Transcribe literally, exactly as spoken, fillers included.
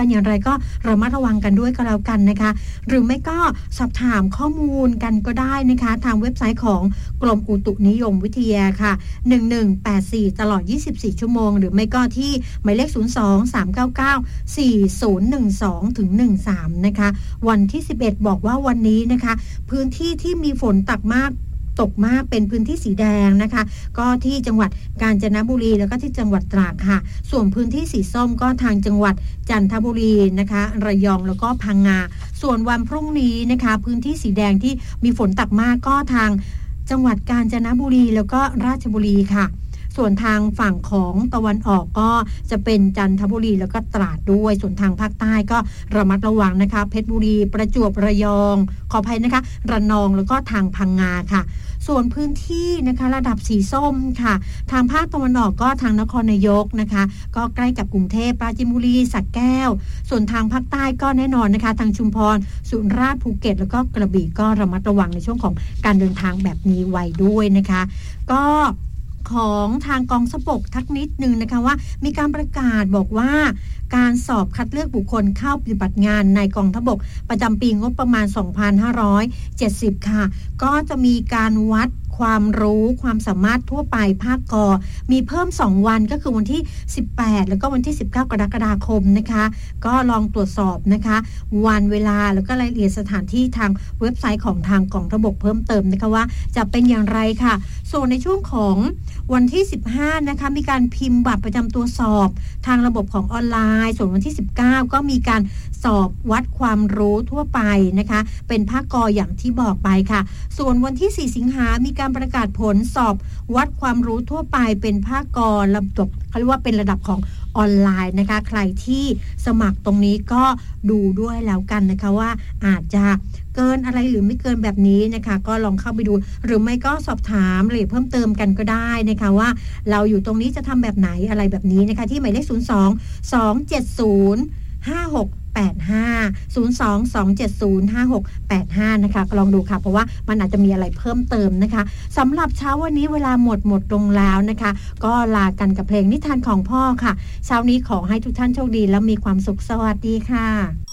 กันอย่างไรก็ระมัดระวังกันด้วยก็แล้วกันนะคะหรือไม่ก็สอบถามข้อมูลกันก็ได้นะคะทางเว็บไซต์ของกรมอุตุนิยมวิทยาค่ะหนึ่งหนึ่งแปดสี่ตลอดยี่สิบสี่ชั่วโมงหรือไม่ก็ที่หมายเลขศูนย์ สอง สาม เก้า เก้า สี่ ศูนย์ หนึ่ง สอง ถึง หนึ่ง สาม นะคะวันที่สิบเอ็ดบอกว่าวันนี้นะคะพื้นที่ที่มีฝนตกมากตกมากเป็นพื้นที่สีแดงนะคะก็ที่จังหวัดกาญจนบุรีแล้วก็ที่จังหวัดตราดค่ะส่วนพื้นที่สีส้มก็ทางจังหวัดจันทบุรีนะคะระยองแล้วก็พังงาส่วนวันพรุ่งนี้นะคะพื้นที่สีแดงที่มีฝนตกมากก็ทางจังหวัดกาญจนบุรีแล้วก็ราชบุรีค่ะส่วนทางฝั่งของตะวันออกก็จะเป็นจันทบุรีแล้วก็ตราดด้วยส่วนทางภาคใต้ก็ระมัดระวังนะคะเพชรบุรีประจวบระยองขออภัยนะคะระนองแล้วก็ทางพังงาค่ะส่วนพื้นที่นะคะระดับสีส้มค่ะทางภาคตะวันออกก็ทางนครนายกนะคะก็ใกล้กับกรุงเทพปราจีนบุรีสระแก้วส่วนทางภาคใต้ก็แน่นอนนะคะทางชุมพรสุราษฎร์ภูเก็ตแล้วก็กระบี่ก็ระมัดระวังในช่วงของการเดินทางแบบนี้ไว้ด้วยนะคะก็ของทางกองทัพบกทักนิดนึงนะคะว่ามีการประกาศบอกว่าการสอบคัดเลือกบุคคลเข้าปฏิบัติงานในกองทัพบกประจำปีงบประมาณสองพันห้าร้อยเจ็ดสิบค่ะก็จะมีการวัดความรู้ความสามารถทั่วไปภาคกมีเพิ่มสองวันก็คือวันที่สิบแปดแล้วก็วันที่สิบเก้ากรกฎาคมนะคะก็ลองตรวจสอบนะคะวันเวลาแล้วก็รายละเอียดสถานที่ทางเว็บไซต์ของทางกองทัพบกเพิ่มเติมนะคะว่าจะเป็นอย่างไรค่ะส่วนในช่วงของวันที่สิบห้านะคะมีการพิมพ์บัตรประจำตัวสอบทางระบบของออนไลน์ส่วนวันที่สิบเก้าก็มีการสอบวัดความรู้ทั่วไปนะคะเป็นภาคกอย่างที่บอกไปค่ะส่วนวันที่สี่สิงหามีการประกาศผลสอบวัดความรู้ทั่วไปเป็นภาคกระดับเขาเรียกว่าเป็นระดับของออนไลน์นะคะใครที่สมัครตรงนี้ก็ดูด้วยแล้วกันนะคะว่าอาจจะเกินอะไรหรือไม่เกินแบบนี้นะคะก็ลองเข้าไปดูหรือไม่ก็สอบถามหรือเพิ่มเติมกันก็ได้นะคะว่าเราอยู่ตรงนี้จะทำแบบไหนอะไรแบบนี้นะคะที่หมายเลขศูนย์ สอง สอง เจ็ด ศูนย์ ห้า หก แปด ห้า ศูนย์ สอง สอง เจ็ด ศูนย์ ห้า หก แปด ห้านะคะลองดูค่ะเพราะว่ามันอาจจะมีอะไรเพิ่มเติมนะคะสำหรับเช้าวันนี้เวลาหมดหมดลงแล้วนะคะก็ลากันกับเพลงนิทานของพ่อค่ะเช้านี้ขอให้ทุกท่านโชคดีและมีความสุขสวัสดีค่ะ